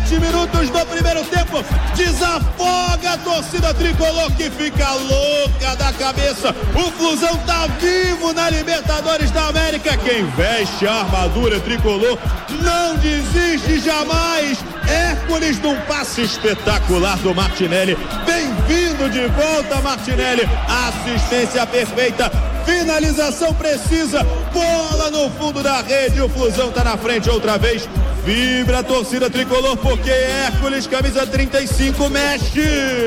7 minutos do primeiro tempo, desafoga a torcida tricolor que fica louca da cabeça. O Flusão tá vivo na Libertadores da América. Quem veste a armadura tricolor não desiste jamais. Hércules num passe espetacular do Martinelli. Bem-vindo de volta, Martinelli. Assistência perfeita, finalização precisa, bola no fundo da rede. O Flusão tá na frente outra vez. Vibra a torcida tricolor porque Hércules, camisa 35, mexe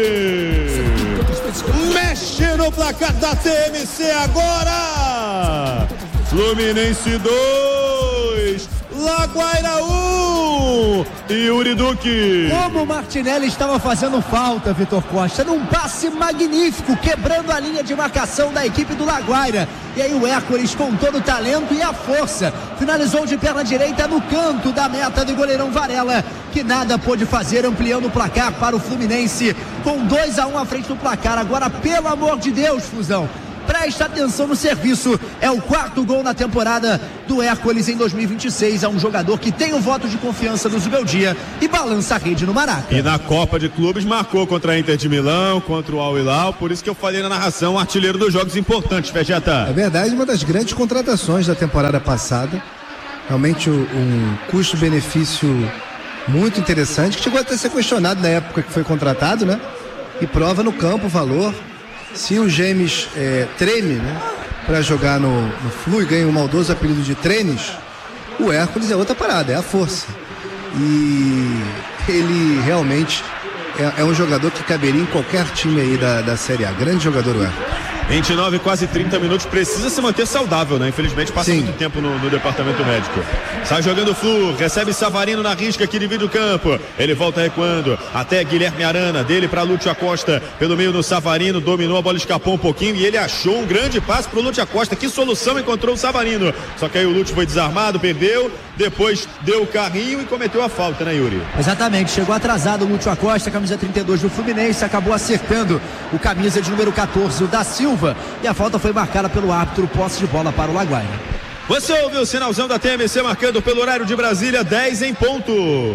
no placar da TMC agora. Fluminense 2, Laguaira 1. Yuri Duque. Como o Martinelli estava fazendo falta, Vitor Costa, num passe magnífico, quebrando a linha de marcação da equipe do Laguaira. E aí o Hércules, com todo o talento e a força, finalizou de perna direita no canto da meta do goleirão Varela, que nada pôde fazer, ampliando o placar para o Fluminense, com 2-1 à frente do placar. Agora, pelo amor de Deus, Flusão, presta atenção no serviço. É o 4º gol na temporada do Hércules em 2026. É um jogador que tem o voto de confiança do Zubeldia e balança a rede no Maraca. E na Copa de Clubes marcou contra a Inter de Milão, contra o Al Hilal. Por isso que eu falei na narração, artilheiro dos jogos importantes, Vegeta. É verdade, uma das grandes contratações da temporada passada. Realmente um custo-benefício muito interessante, que chegou até a ser questionado na época que foi contratado, né? E prova no campo o valor. Se o James treme, né, para jogar no Flu e ganha o maldoso apelido de Trenes, o Hércules é outra parada, é a força. E ele realmente é um jogador que caberia em qualquer time aí da Série A. Grande jogador o Hércules. 29, quase 30 minutos, precisa se manter saudável, né? Infelizmente passa muito tempo no departamento médico. Sai jogando o Flu, recebe Savarino na risca que divide o campo. Ele volta recuando até Guilherme Arana, dele para Lúcio Acosta, pelo meio no Savarino, dominou, a bola escapou um pouquinho e ele achou um grande passe pro Lúcio Acosta. Que solução encontrou o Savarino? Só que aí o Lúcio foi desarmado, perdeu, depois deu o carrinho e cometeu a falta, né, Yuri? Exatamente, chegou atrasado o Lúcio Acosta, camisa 32 do Fluminense, acabou acertando o camisa de número 14, o da Silva. E a falta foi marcada pelo árbitro, posse de bola para o Laguaira. Você ouviu o sinalzão da TMC marcando pelo horário de Brasília, 10 em ponto.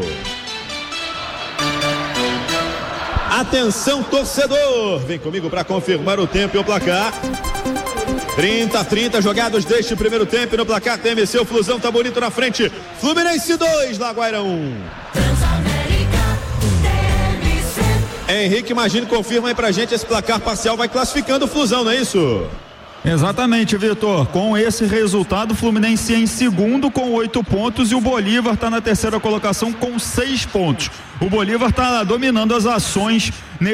Atenção, torcedor, vem comigo para confirmar o tempo e o placar. 30 jogados deste primeiro tempo no placar TMC, o Flusão tá bonito na frente. Fluminense 2, Laguaira 1. Henrique, imagina, confirma aí pra gente, esse placar parcial vai classificando o Flusão, não é isso? Exatamente, Vitor. Com esse resultado, o Fluminense em segundo com 8 pontos e o Bolívar está na terceira colocação com 6 pontos. O Bolívar está dominando as ações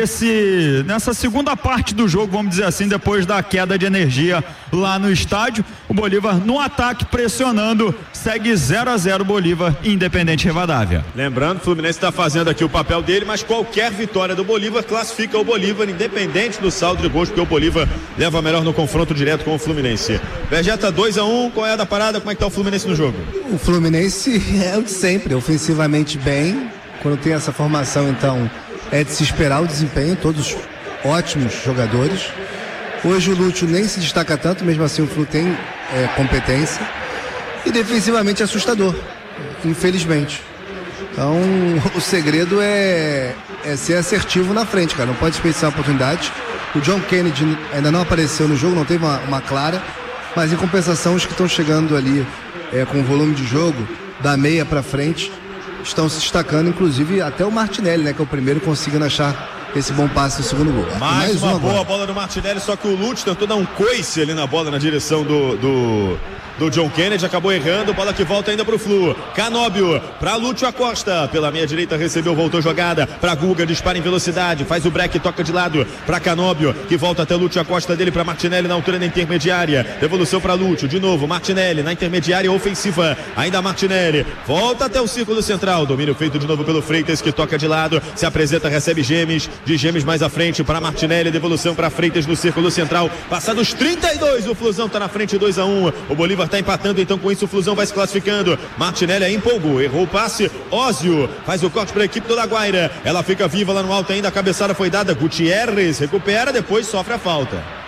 nessa segunda parte do jogo, vamos dizer assim, depois da queda de energia lá no estádio. O Bolívar no ataque pressionando, segue 0-0 Bolívar e Independente Rivadavia. Lembrando, o Fluminense está fazendo aqui o papel dele, mas qualquer vitória do Bolívar classifica o Bolívar, independente do saldo de gols, porque o Bolívar leva melhor no confronto direto com o Fluminense. Vegeta, 2-1, qual é a da parada? Como é que tá o Fluminense no jogo? O Fluminense é o de sempre, ofensivamente bem. Quando tem essa formação, então, é de se esperar o desempenho, todos ótimos jogadores. Hoje o Lúcio nem se destaca tanto, mesmo assim o Flu tem competência. E defensivamente é assustador, infelizmente. Então, o segredo é ser assertivo na frente, cara. Não pode desperdiçar oportunidades. O John Kennedy ainda não apareceu no jogo, não teve uma clara. Mas em compensação, os que estão chegando ali com volume de jogo, da meia pra frente, estão se destacando, inclusive até o Martinelli, né, que é o primeiro conseguindo achar esse bom passe no segundo gol. Mais uma boa bola do Martinelli, só que o Lúcio tentou dar um coice ali na bola na direção do John Kennedy, acabou errando, bola que volta ainda pro Flu. Canóbio pra Lúcio Acosta, pela meia direita recebeu, voltou jogada pra Guga, dispara em velocidade, faz o break, toca de lado pra Canóbio, que volta até Lúcio Acosta, dele pra Martinelli na altura da intermediária, devolução pra Lúcio, de novo Martinelli na intermediária ofensiva, ainda Martinelli, volta até o círculo central, domínio feito de novo pelo Freitas, que toca de lado, se apresenta, recebe Gemes, de Gemes mais à frente para Martinelli, devolução para Freitas no círculo central, passados 32, o Flusão tá na frente, 2-1, o Bolívar tá empatando, então com isso o Flusão vai se classificando. Martinelli aí empolgou, errou o passe, Ósio faz o corte para a equipe do Laguaira, ela fica viva lá no alto ainda, a cabeçada foi dada, Gutierrez recupera, depois sofre a falta.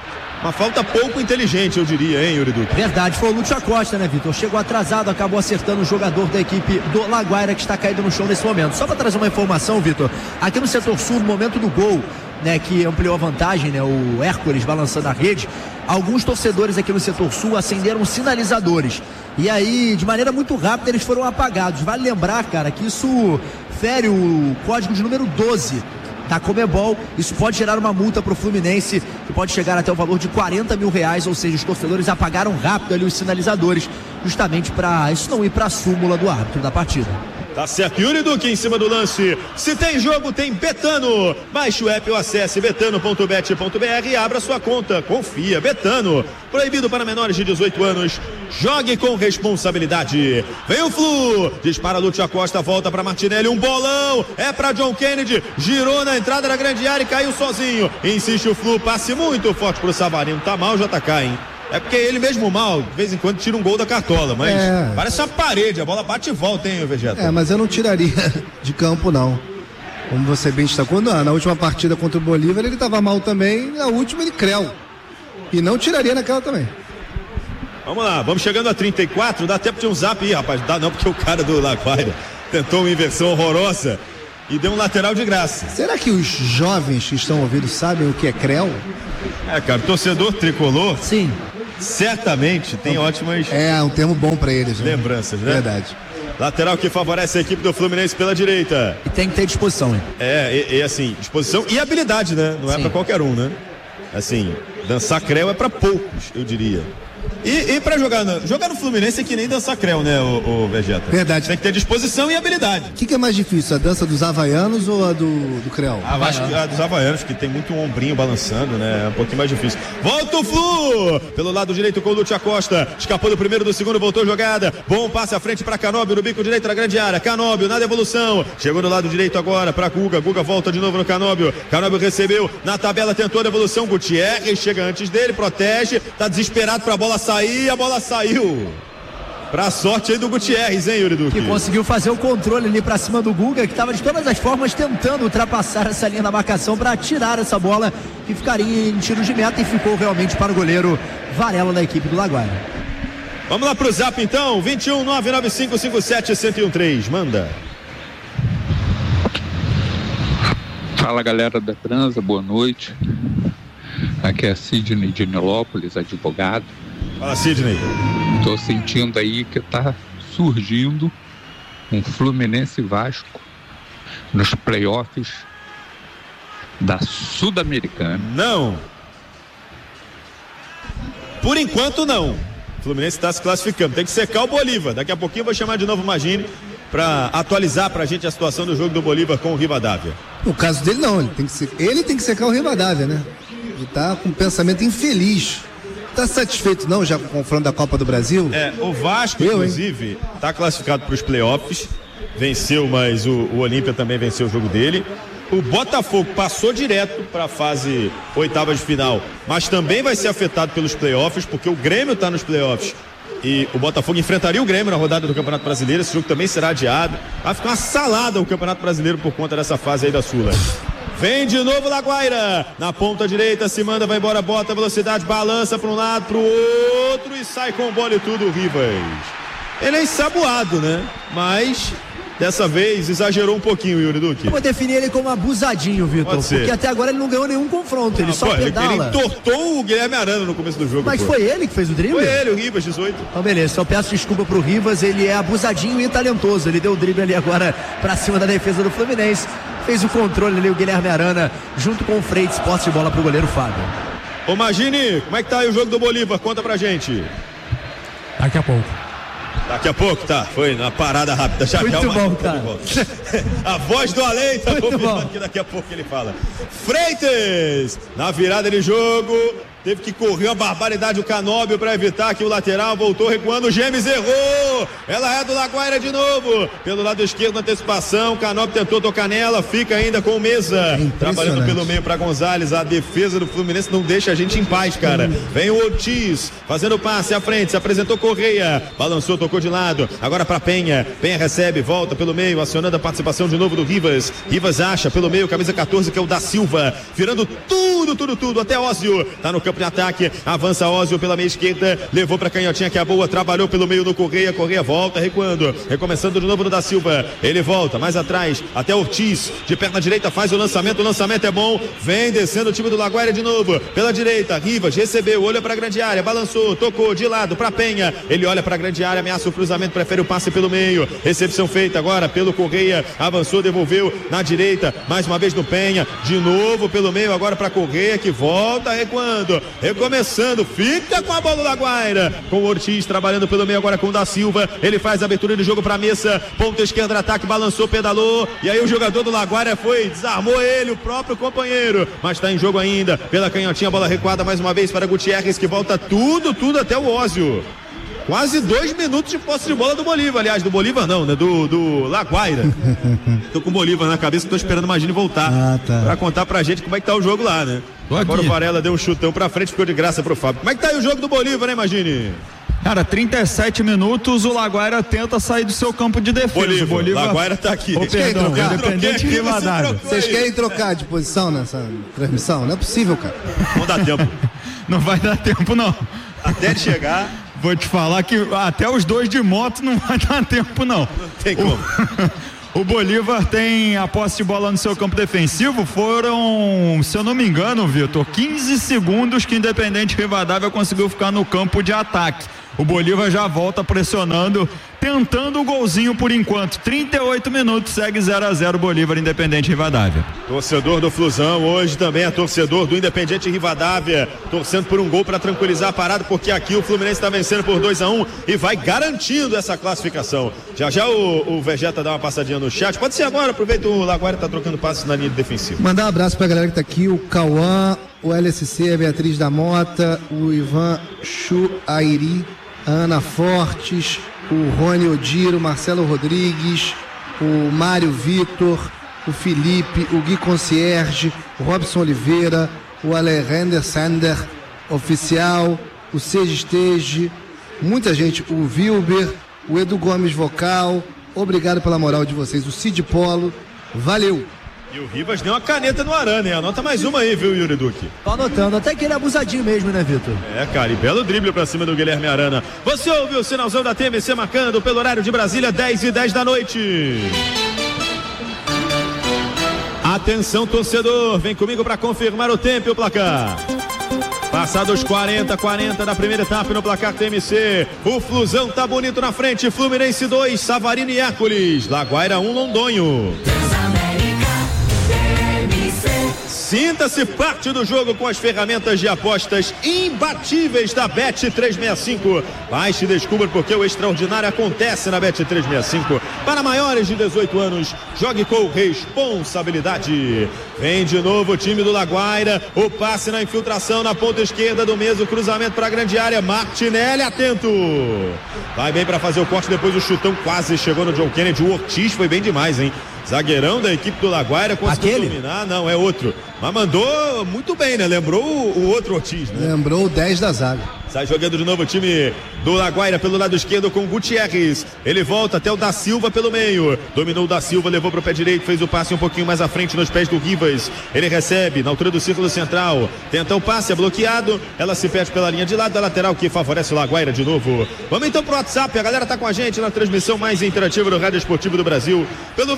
Uma falta pouco inteligente, eu diria, hein, Yuri Duque? Verdade, foi o Lúcio Acosta, né, Vitor? Chegou atrasado, acabou acertando o jogador da equipe do Laguaira, que está caído no chão nesse momento. Só para trazer uma informação, Vitor, aqui no setor sul, no momento do gol, né, que ampliou a vantagem, né, o Hércules balançando a rede, alguns torcedores aqui no setor sul acenderam sinalizadores. E aí, de maneira muito rápida, eles foram apagados. Vale lembrar, cara, que isso fere o código de número 12 da Conmebol. Isso pode gerar uma multa para o Fluminense, que pode chegar até o valor de R$40 mil, ou seja, os torcedores apagaram rápido ali os sinalizadores, justamente para isso não ir para a súmula do árbitro da partida. Tá certo, Yuri Duque em cima do lance. Se tem jogo, tem Betano. Baixe o app ou acesse betano.bet.br e abra sua conta. Confia, Betano. Proibido para menores de 18 anos. Jogue com responsabilidade. Vem o Flu. Dispara Lúcio Acosta, volta para Martinelli. Um bolão. É para John Kennedy. Girou na entrada da grande área e caiu sozinho. Insiste o Flu. Passe muito forte pro Savarino. Tá mal o JK, hein? É porque ele mesmo mal, de vez em quando, tira um gol da cartola, mas parece uma parede, a bola bate e volta, hein, Vegeta? Mas eu não tiraria de campo, não. Como você bem destacou, na última partida contra o Bolívar ele estava mal também, na última ele creu. E não tiraria naquela também. Vamos lá, vamos chegando a 34, dá tempo de um zap aí, rapaz. Dá não, porque o cara do Laguaira tentou uma inversão horrorosa e deu um lateral de graça. Será que os jovens que estão ouvindo sabem o que é creu? Cara, torcedor tricolor... Sim. Certamente tem ótimas... um termo bom pra eles, né? Lembranças, né? Verdade. Lateral que favorece a equipe do Fluminense pela direita. E tem que ter disposição, hein? Assim, disposição e habilidade, né? Não é pra qualquer um, né? Assim, dançar creu é pra poucos, eu diria. E pra jogar no Fluminense é que nem dançar creu, né, o Vegeta? Verdade. Tem que ter disposição e habilidade. O que é mais difícil, a dança dos havaianos ou a do creu? Acho que a dos havaianos, que tem muito ombrinho balançando, né? É um pouquinho mais difícil. Volta o Flu! Pelo lado direito com o Lúcio Acosta. Escapou do primeiro, do segundo, voltou jogada. Bom passe à frente pra Canóbio, no bico direito da grande área. Canóbio, na devolução. Chegou do lado direito agora pra Guga. Guga volta de novo no Canóbio. Canóbio recebeu, na tabela tentou a devolução. Gutierrez chega antes dele, protege. Tá desesperado pra bola sair, a bola saiu. Pra sorte aí do Gutierrez, hein, Yuri Duque? Que conseguiu fazer o controle ali pra cima do Guga, que tava de todas as formas tentando ultrapassar essa linha da marcação pra tirar essa bola, que ficaria em tiro de meta, e ficou realmente para o goleiro Varela da equipe do Laguaira. Vamos lá pro zap então, 21 995 57 1013, manda. Fala, galera da Transa, boa noite. Aqui é Sidney de Nilópolis, advogado. Fala, Sidney. Tô sentindo aí que tá surgindo um Fluminense Vasco nos playoffs da Sul-Americana. Não. Por enquanto não. O Fluminense está se classificando. Tem que secar o Bolívar. Daqui a pouquinho eu vou chamar de novo o Magini para atualizar pra gente a situação do jogo do Bolívar com o Rivadavia. No caso dele não, ele tem que secar o Rivadavia, né? Ele tá com um pensamento infeliz. Tá satisfeito não já com o confronto da Copa do Brasil? O Vasco, inclusive, tá classificado para os playoffs. Venceu, mas o Olímpia também venceu o jogo dele. O Botafogo passou direto para a fase oitava de final, mas também vai ser afetado pelos playoffs, porque o Grêmio tá nos playoffs. E o Botafogo enfrentaria o Grêmio na rodada do Campeonato Brasileiro. Esse jogo também será adiado. Vai ficar uma salada o Campeonato Brasileiro por conta dessa fase aí da Sula. Vem de novo Laguaira, na ponta direita, se manda, vai embora, bota velocidade, balança para um lado, para o outro e sai com bola e tudo o Rivas. Ele é ensaboado, né? Mas dessa vez exagerou um pouquinho, Yuri Duque. Eu vou definir ele como abusadinho, Vitor, porque até agora ele não ganhou nenhum confronto, ele só pedala. Ele entortou o Guilherme Arana no começo do jogo. Mas foi ele que fez o drible? Foi ele, o Rivas, 18. Então beleza, só peço desculpa pro Rivas, ele é abusadinho e talentoso, ele deu o drible ali agora pra cima da defesa do Fluminense, fez o controle ali o Guilherme Arana, junto com o Freitas, posse de bola pro goleiro Fábio. Ô Magini, como é que tá aí o jogo do Bolívar? Conta pra gente. Daqui a pouco. Daqui a pouco, tá? Foi na parada rápida. Já muito bom, cara. A voz do além tá confirmando que daqui a pouco ele fala. Freitas, na virada de jogo, teve que correr uma barbaridade o Canóbio para evitar que o lateral voltou recuando. O Gemes errou. Ela é do Laguaira de novo. Pelo lado esquerdo, antecipação. Canóbio tentou tocar nela. Fica ainda com o Mesa. Trabalhando pelo meio para Gonzalez. A defesa do Fluminense não deixa a gente em paz, cara. Vem o Ortiz fazendo passe à frente. Se apresentou Correia. Balançou, tocou de lado. Agora para Penha. Penha recebe, volta pelo meio, acionando a participação de novo do Rivas. Rivas acha pelo meio, camisa 14, que é o da Silva. Virando tudo. Até Ósio. Tá no campo campo de ataque, avança Ósio pela meia esquerda, levou pra canhotinha que é boa, trabalhou pelo meio no Correia volta, recuando, recomeçando de novo no Da Silva, ele volta mais atrás, até Ortiz, de perna direita faz o lançamento é bom, vem descendo o time do Laguaira de novo, pela direita, Rivas recebeu, olha pra grande área, balançou, tocou de lado pra Penha, ele olha pra grande área, ameaça o cruzamento, prefere o passe pelo meio, recepção feita agora pelo Correia, avançou, devolveu na direita, mais uma vez no Penha, de novo pelo meio agora pra Correia, que volta recuando, recomeçando, fica com a bola do Laguaira, com o Ortiz trabalhando pelo meio agora com o Da Silva, ele faz a abertura de jogo pra Messa, ponta esquerda, ataque, balançou, pedalou, e aí o jogador do Laguaira foi, desarmou ele, o próprio companheiro, mas tá em jogo ainda, pela canhotinha, bola recuada mais uma vez para Gutierrez, que volta tudo até o Ósio. Quase 2 minutos de posse de bola do Bolívar, aliás, do Bolívar não, né? Do Laguaira. Tô com o Bolívar na cabeça, tô esperando o Magini voltar pra contar pra gente como é que tá o jogo lá, né? Agora o Varela deu um chutão pra frente, ficou de graça pro Fábio. Como é que tá aí o jogo do Bolívar, né, Magini? Cara, 37 minutos, o Laguaira tenta sair do seu campo de defesa. Bolívar. Laguaira tá aqui. Perdão, Independente Rivadavia. Vocês querem trocar de posição nessa transmissão? Não é possível, cara. Não dá tempo. Não vai dar tempo, não. Até chegar. Vou te falar que até os dois de moto não vai dar tempo, não. Não tem como. O Bolívar tem a posse de bola no seu campo defensivo, foram, se eu não me engano, Vitor, 15 segundos que Independente Rivadavia conseguiu ficar no campo de ataque. O Bolívar já volta pressionando, tentando o golzinho por enquanto. 38 minutos, segue 0-0 Bolívar Independente Rivadavia. Torcedor do Flusão hoje também é torcedor do Independente Rivadavia, torcendo por um gol para tranquilizar a parada, porque aqui o Fluminense está vencendo por 2-1 e vai garantindo essa classificação. Já o Vegeta dá uma passadinha no chat, pode ser agora, aproveita, o Laguaira tá trocando passos na linha defensiva. Mandar um abraço pra galera que tá aqui, o Cauã, o LSC, a Beatriz da Mota, o Ivan Chuairi, a Ana Fortes, o Rony Odiro, Marcelo Rodrigues, o Mário Vitor, o Felipe, o Gui Concierge, o Robson Oliveira, o Alexander Sander, oficial, o Seja Estege, muita gente, o Wilber, o Edu Gomes Vocal, obrigado pela moral de vocês, o Cid Polo, valeu! E o Rivas deu uma caneta no Arana, hein? Anota mais uma aí, viu, Yuri Duque? Tô anotando, até que ele é abusadinho mesmo, né, Vitor? É, cara, e belo drible pra cima do Guilherme Arana. Você ouviu o sinalzão da TMC marcando pelo horário de Brasília, 10h10 da noite. Atenção, torcedor, vem comigo pra confirmar o tempo e o placar. Passados 40 da primeira etapa no placar TMC, o Flusão tá bonito na frente, Fluminense 2, Savarino e Hércules, Laguaira 1, Londonho. Sinta-se parte do jogo com as ferramentas de apostas imbatíveis da Bet365. Baixe e descubra porque o extraordinário acontece na Bet365. Para maiores de 18 anos, jogue com responsabilidade. Vem de novo o time do Laguaira. O passe na infiltração na ponta esquerda do mesmo, cruzamento para a grande área. Martinelli atento. Vai bem para fazer o corte, depois o chutão quase chegou no John Kennedy. O Ortiz foi bem demais, hein? Zagueirão da equipe do Laguaira conseguiu dominar, não, é outro. Mas mandou muito bem, né? Lembrou o outro Ortiz, né? Lembrou o 10 da zaga. Sai jogando de novo o time do Laguaira pelo lado esquerdo com o Gutierrez. Ele volta até o Da Silva pelo meio. Dominou o Da Silva, levou para o pé direito, fez o passe um pouquinho mais à frente nos pés do Rivas. Ele recebe na altura do círculo central. Tenta o passe, é bloqueado. Ela se perde pela linha de lado da lateral que favorece o Laguaira de novo. Vamos então pro WhatsApp. A galera tá com a gente na transmissão mais interativa do Rádio Esportivo do Brasil. Pelo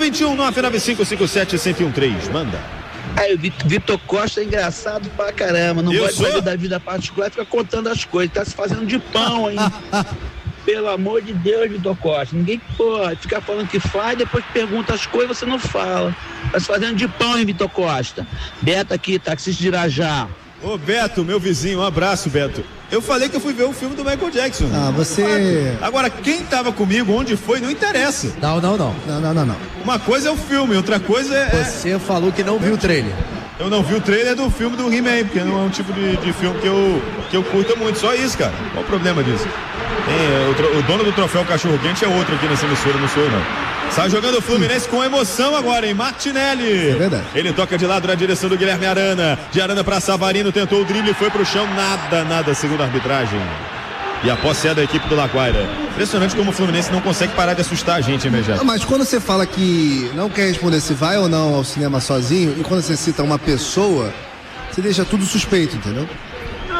21-99557-1013. Manda. Aí o Vitor Costa é engraçado pra caramba, não pode sair da vida particular e fica contando as coisas, tá se fazendo de pão, hein? Pelo amor de Deus, Vitor Costa, ninguém pode ficar falando que faz, depois pergunta as coisas, você não fala. Tá se fazendo de pão, hein, Vitor Costa? Beto aqui, taxista de Irajá. Ô Beto, meu vizinho, um abraço, Beto. Eu falei que eu fui ver o filme do Michael Jackson. Ah, você... Agora, quem tava comigo, onde foi, não interessa. Não. Uma coisa é o filme, outra coisa é... Você falou que não viu o trailer. Eu não vi o trailer do filme do He-Man, porque não é um tipo de filme que eu curto muito, só isso, cara. Qual o problema disso? O dono do troféu Cachorro Quente é outro aqui nessa emissora, não sou eu, não. Sai jogando o Fluminense com emoção agora, hein? Martinelli. É verdade. Ele toca de lado na direção do Guilherme Arana. De Arana para Savarino, tentou o drible, foi pro chão. Nada, segundo a arbitragem. E a posse é da equipe do Laguaira. Impressionante como o Fluminense não consegue parar de assustar a gente, hein, Mejado? Mas quando você fala que não quer responder se vai ou não ao cinema sozinho, e quando você cita uma pessoa, você deixa tudo suspeito, entendeu?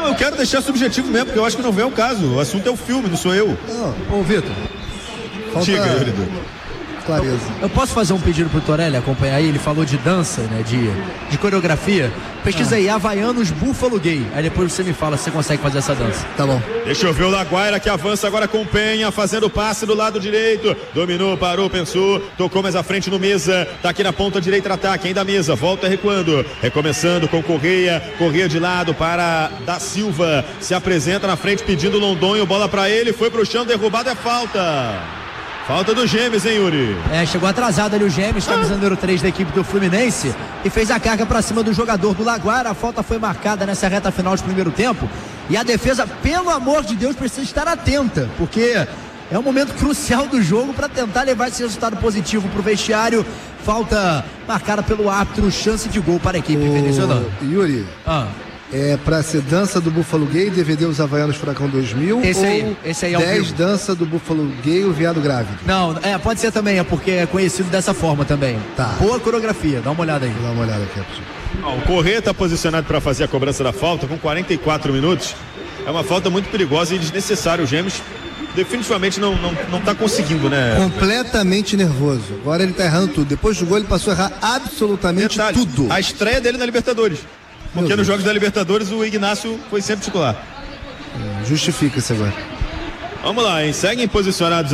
Não, eu quero deixar subjetivo mesmo, porque eu acho que não vem ao caso. O assunto é o filme, não sou eu. Ô, Vitor. Diga, Yuri. Clareza. Eu posso fazer um pedido pro Torelli acompanhar aí? Ele falou de dança, né? De coreografia. Pesquisa aí, Havaianos Buffalo Gay. Aí depois você me fala se você consegue fazer essa dança. Tá bom. Deixa eu ver o Laguaira que avança agora com Penha, fazendo passe do lado direito. Dominou, parou, pensou. Tocou mais à frente no Mesa. Tá aqui na ponta direita, ataque ainda Mesa. Volta recuando. Recomeçando com Correia. Correia de lado para Da Silva. Se apresenta na frente pedindo Londonho. Bola pra ele. Foi pro chão, derrubado, é falta. Falta do Gêmeos, hein, Yuri? Chegou atrasado ali o Gêmeos, camisa número 3 da equipe do Fluminense, e fez a carga pra cima do jogador do Laguaira. A falta foi marcada nessa reta final de primeiro tempo. E a defesa, pelo amor de Deus, precisa estar atenta, porque é um momento crucial do jogo para tentar levar esse resultado positivo pro vestiário. Falta marcada pelo árbitro, chance de gol para a equipe venezuelana. Yuri. Pra ser dança do Buffalo Gay, DVD Os Havaianos Furacão 2000 esse aí é o 10 dança do Buffalo Gay, o Viado Grávido. Não, pode ser também, porque é conhecido dessa forma também. Tá. Boa coreografia, dá uma olhada aí. Vou dar uma olhada aqui, O Correia está posicionado para fazer a cobrança da falta com 44 minutos. É uma falta muito perigosa e desnecessária. O Gêmeos definitivamente não está conseguindo, né? Completamente nervoso. Agora ele está errando tudo. Depois do gol ele passou a errar absolutamente tudo. A estreia dele na Libertadores. Porque nos jogos da Libertadores o Ignacio foi sempre titular. Justifica-se agora. Vamos lá, hein? Seguem posicionados